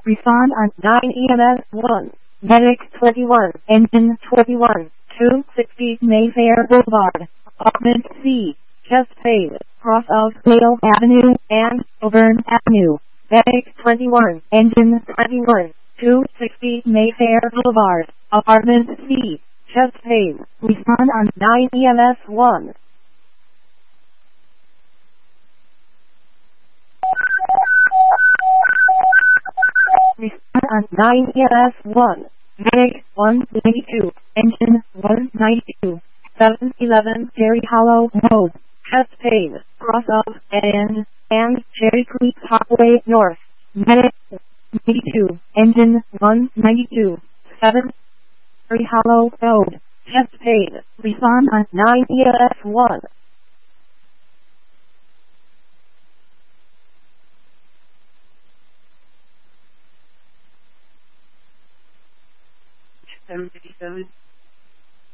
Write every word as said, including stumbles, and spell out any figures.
Respond on nine E M S one. Medic twenty-one. Engine twenty-one. two sixty Mayfair Boulevard. Apartment C. Chesapeake. Cross of Dale Avenue and Auburn Avenue. Medic twenty-one. Engine twenty-one. two sixty Mayfair Boulevard. Apartment C. Chesapeake. Respond on nine E M S one. Respond on nine E M S one. Medic one ninety-two. Engine one ninety-two. seven eleven Cherry Hollow Road. Chesapeake. Cross of and and Cherry Creek Parkway North. Medic ninety-two. Engine one ninety-two. seven Cherry Hollow Road. Chesapeake. Respond on nine E M S one. seven fifty-seven